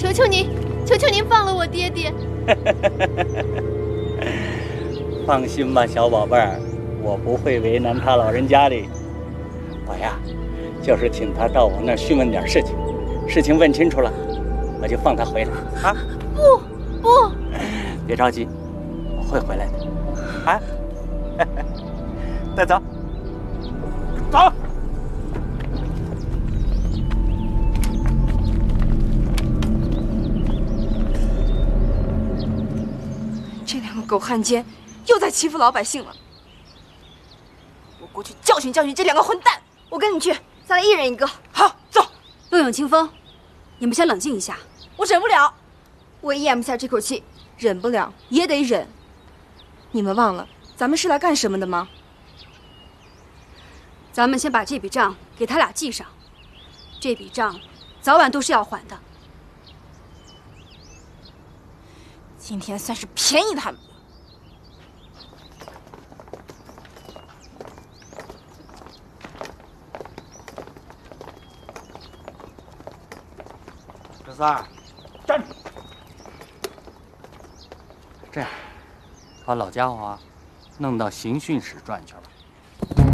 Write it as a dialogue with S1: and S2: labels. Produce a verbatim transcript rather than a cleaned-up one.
S1: 求求您，求求您放了我爹爹。
S2: 放心吧，小宝贝儿，我不会为难他老人家的。我呀，就是请他到我那儿询问点事情，事情问清楚了，我就放他回来啊。
S1: 不不，
S2: 别着急，我会回来的。啊，带走，走。
S3: 这两个狗汉奸又在欺负老百姓了，我过去教训教训这两个混蛋。
S1: 我跟你去，咱俩一人一个。
S3: 好，走。
S4: 陆永清风，你们先冷静一下。
S3: 我忍不了，
S1: 我也咽不下这口气。
S3: 忍不了也得忍。你们忘了咱们是来干什么的吗？
S4: 咱们先把这笔账给他俩记上，这笔账早晚都是要还的。
S3: 今天算是便宜他们了。
S2: 十三，站住！这样，把老家伙啊弄到刑讯室转去了。